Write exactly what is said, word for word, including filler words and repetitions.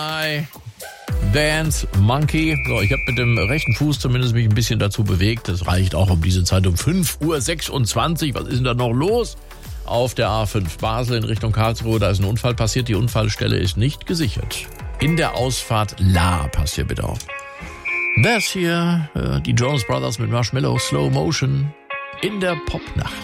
Dance Monkey. So, ich habe mit dem rechten Fuß zumindest mich ein bisschen dazu bewegt. Das reicht auch um diese Zeit um fünf Uhr sechsundzwanzig. Was ist denn da noch los? Auf der A fünf Basel in Richtung Karlsruhe, da ist ein Unfall passiert. Die Unfallstelle ist nicht gesichert. In der Ausfahrt La, passt hier bitte auf. Das hier, äh, die Jonas Brothers mit Marshmallow, Slow Motion in der Popnacht.